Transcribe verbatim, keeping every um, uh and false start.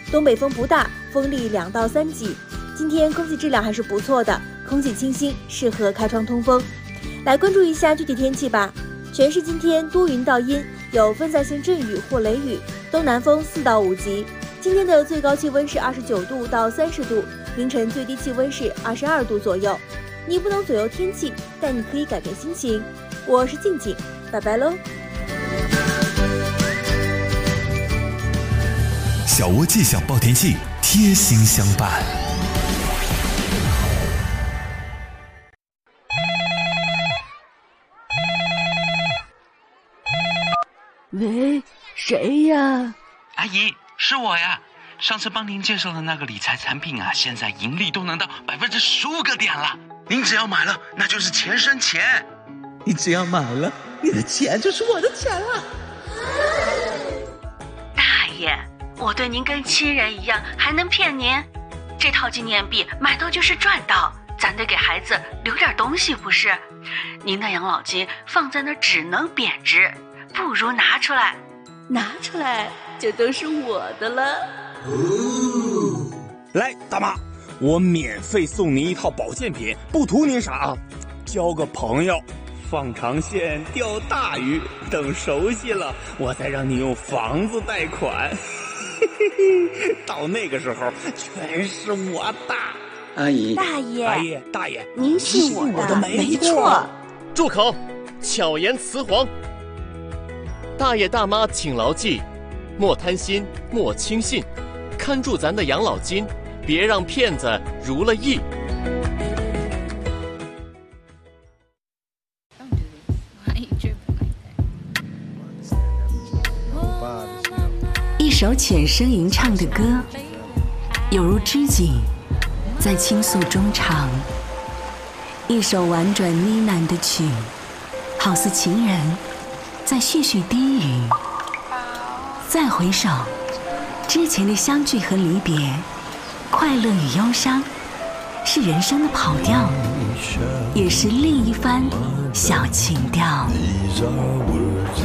东北风不大，风力两到三级。今天空气质量还是不错的，空气清新，适合开窗通风。来关注一下具体天气吧。全市今天多云到阴，有分散性阵雨或雷雨，东南风四到五级。今天的最高气温是二十九度到三十度，凌晨最低气温是二十二度左右。你不能左右天气，但你可以改变心情。我是静静，拜拜喽。 小窝气象报天气，贴心相伴。 喂，谁呀？ 阿姨，是我呀。上次帮您介绍的那个理财产品啊，现在盈利都能到百分之十五个点了。您只要买了，那就是钱生钱。 你只要买了，你的钱就是我的钱了。 大爷，我对您跟亲人一样，还能骗您？这套纪念币买到就是赚到，咱得给孩子留点东西不是？您的养老金放在那儿只能贬值，不如拿出来，拿出来就都是我的了。 哦，来，大妈，我免费送您一套保健品，不图您啥啊，交个朋友，放长线钓大鱼，等熟悉了，我再让你用房子贷款。到那个时候，全是我的。 阿姨， 大爷， 阿姨，大爷， 您信我的， 我的没错。 住口！巧言辞黄。大爷大妈请牢记：莫贪心，莫轻信，看住咱的养老金，别让骗子如了意。 一首浅声吟唱的歌，有如知己在倾诉衷肠；一首婉转呢喃的曲，好似情人在絮絮低语。再回首，之前的相聚和离别，快乐与忧伤，是人生的跑调，也是另一番小情调。